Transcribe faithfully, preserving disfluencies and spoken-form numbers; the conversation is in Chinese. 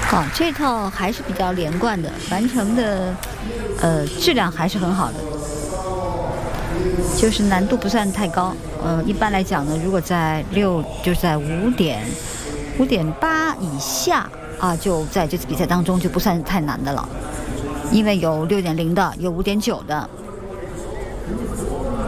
哦，这套还是比较连贯的，完成的呃质量还是很好的，就是难度不算太高。呃，一般来讲呢，如果在六就是在五点五点八以下啊，就在这次比赛当中就不算太难的了，因为有六点零的，有五点九的。